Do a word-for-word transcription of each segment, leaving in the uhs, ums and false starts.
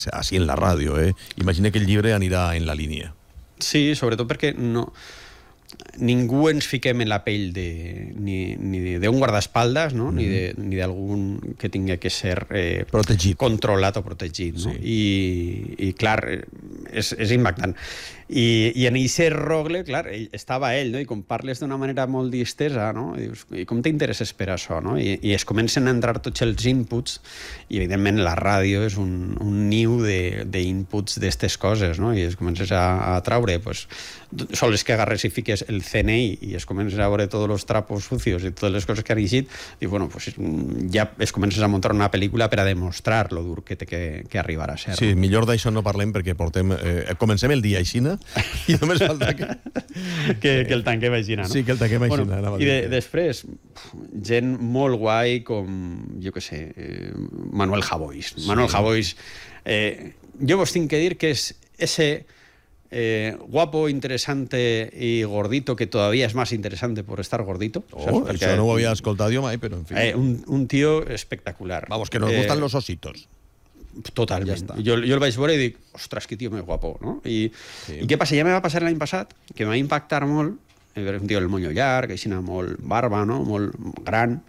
així en la ràdio, eh? Imagina que el llibre anirà en la línia. Sí, sobretot perquè no... ningú ens fiquem en la pell de, ni, ni d'un guardaespaldes, no? mm. ni d'algun que tingui que ser eh, protegit. Controlat o protegit. No? Sí. I, I, clar, és, és impactant. I, i en aquest rogle, clar, ell, estava ell, no? I com parles d'una manera molt distesa, no? I dius, i com t'interesses per això? No? I, I es comencen a entrar tots els inputs, i evidentment la ràdio és un, un niu d'inputs d'aquestes coses, no? I es comences a, a traure, pues, sols que agarres i fiques el C N I i es comences a veure tots els trapos sucios i totes les coses que han eixit, i bueno, pues, ja es comences a muntar una pel·lícula per a demostrar lo dur que té que, que arribar a ser. Sí, no? millor d'això no parlem perquè portem, eh, comencem el dia aixina i només falta que... que, que el tanquem aixina, no? Sí, que el tanquem aixina. Bueno, I de, després, gent molt guai com, jo què sé, eh, Manuel Javois. Sí. Manuel Javois, eh, jo vos tinc que dir que és ese... Eh, guapo, interesante y gordito, que todavía es más interesante por estar gordito. Oh, ¿sabes? Eso no lo había escoltado yo, pero en fin. Eh, un, un tío espectacular. Vamos, que nos eh, gustan los ositos. Totalment. Jo, jo el vaig veure i dic, ostres, que tio més guapo, no? I, sí. I què passa? Ja me va passar l'any passat, que me va impactar molt, un tio del monyo llarg, així molt barba, no? Molt gran,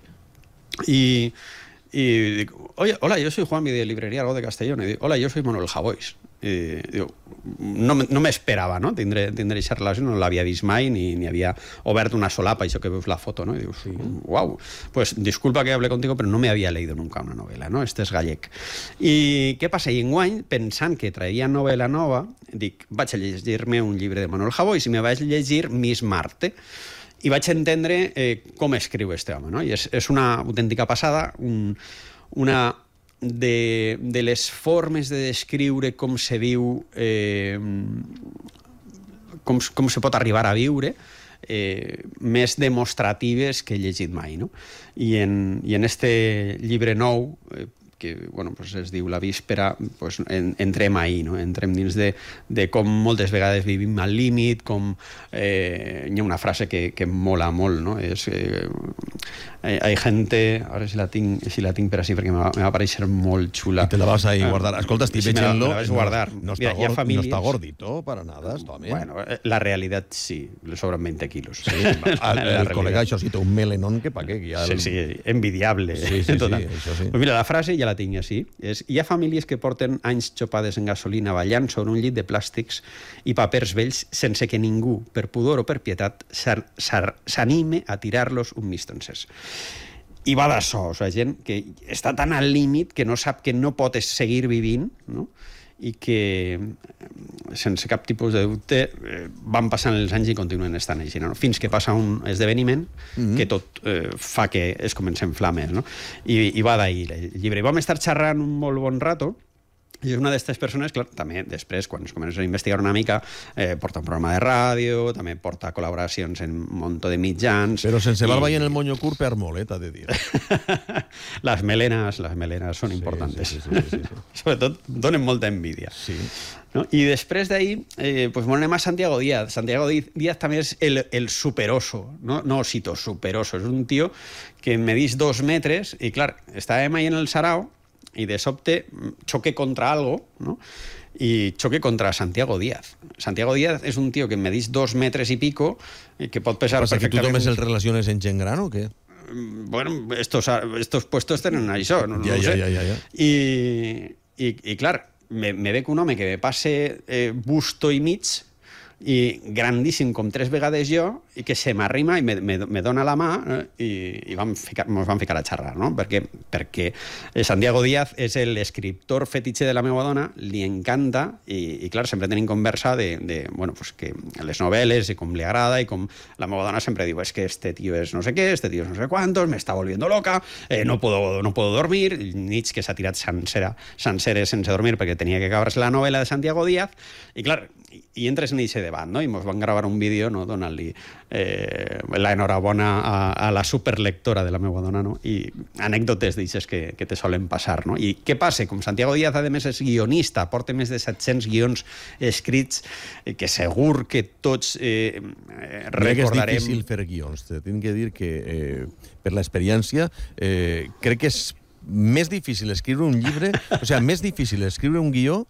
i, i dic, oye, hola, yo soy Juanmi de Librería Algo de Castellón, i dic, hola, yo soy Manuel Javois. I diu, no, no m'esperava, no? Tindre, tindre aquesta relació, no l'havia vist mai, ni, ni havia obert una solapa, això que veus la foto, no? I dius, sí. Uau, pues disculpa que hable contigo, pero no me había leído nunca una novela, no? Este és gallec. I què passa? I enguany, pensant que traia novel·la nova, dic, vaig a llegir-me un llibre de Manuel Javois i me vaig llegir Miss Marte. I vaig entendre eh, com escriu este home, no? I és, és una autèntica passada, un, una... De, de les formes de descriure com se viu, eh, com, com se pot arribar a viure, eh, més demostratives que he llegit mai, no? I en, i en este llibre nou, eh, que bueno, pues es diu La víspera, pues en, entrem ahí, no? Entrem dins de, de com moltes vegades vivim al límit, com eh, hi ha una frase que, que mola molt, no? És, eh, hay, hay gente, ara si la tinc, si la tinc per així, perquè me va, me va aparèixer molt xula. I te la vas a guardar. Escolta, estic sí, veient-lo. Me la vas guardar. No, no, està Mira, gord, no està gordito, para nada, està bé. Bueno, la realidad sí, le sobran veinte kilos. Sí, el, el col·lega, això sí, té un melenón que pa què. Ja el... Sí, sí, envidiable. Sí, sí, sí, això sí. Pues mira, la frase ja la tinc així. És, hi ha famílies que porten anys xopades en gasolina ballant sobre un llit de plàstics i papers vells sense que ningú, per pudor o per pietat, s'anime a tirar-los un mig encès. I va d'això, o sigui, gent que està tan al límit que no sap que no pot seguir vivint, no? I que, sense cap tipus de dubte, eh, van passant els anys i continuen estant així, no? Fins que passa un esdeveniment mm-hmm. que tot eh, fa que es comencen flames, no? I, i va d'ahir el llibre. I vam estar xerrant un molt bon rato, i és una d'aquestes persones, clar, també després, quan es comença a investigar una mica, eh, porta un programa de ràdio, també porta col·laboracions en un munt de mitjans... Però sense barba i i en el monyo curt per molt, eh, t'ha de dir. les melenes, les melenes són sí, importants. Sí, sí, sí, sí, sí. Sobretot donen molta envidia. Sí. ¿No? I després d'ahir, eh, pues bueno, anem a Santiago Díaz. Santiago Díaz també és el, el superoso, no, no osito, superoso. És un tio que medís dos metres i, clar, estàvem ahí en el sarao i de sobte choque contra algo, ¿no? I choque contra Santiago Díaz. Santiago Díaz és un tio que medís dos metres i pico, que pot pesar perfectament... Que tu també uns... el relaciones en gent gran o què? Bueno, estos, estos puestos tenen això, no, no ja, ho sé. Ja, ja, ja. I, i, i clar, me, me veig un home que me passe eh, busto i mig, i grandíssim com tres vegades jo, i que se m'arrima i me, me, me dona la mà eh, i, i vam ficar, ens vam ficar a xerrar, no? Perquè, perquè Santiago Díaz és l'escriptor fetitxe de la meva dona, li encanta, i, i clar, sempre tenim conversa de, de bueno, pues que les novel·les i com li agrada, i com la meva dona sempre diu, es que este tío es no sé què, este tío es no sé cuántos, me está volviendo loca, eh, no, puedo, no puedo dormir, nits que s'ha tirat sencera, senceres sense dormir perquè tenia que acabar-se la novel·la de Santiago Díaz, i clar, i, i entres en aquest debat, no? I ens van gravar un vídeo, no?, donant-li eh, l'enhorabona a, a la superlectora de la meva dona, no? I anècdotes d'aixes que, que te solen passar, no? I què passa? Com Santiago Díaz, a més, és guionista, porta més de set-cents guions escrits, eh, que segur que tots eh, recordarem... És difícil fer guions, te tinc que dir que eh, per l'experiència eh, crec que és més difícil escriure un llibre, o sigui, més difícil escriure un guió